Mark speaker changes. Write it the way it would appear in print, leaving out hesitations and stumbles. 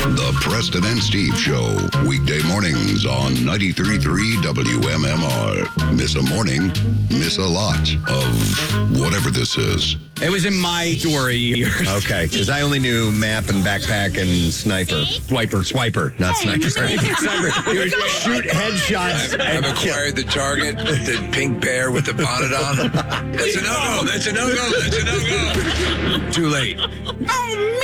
Speaker 1: The Preston and Steve Show, weekday mornings on 93.3 WMMR. Miss a morning, miss a lot of whatever this is.
Speaker 2: It was in my story years.
Speaker 3: Okay, because I only knew map and backpack and sniper. Swiper, not sniper. Sniper. You would shoot headshots.
Speaker 4: I've acquired the target, the pink bear with the bonnet on. That's a no-go. That's a no-go. That's a no-go. Too late.
Speaker 5: Oh,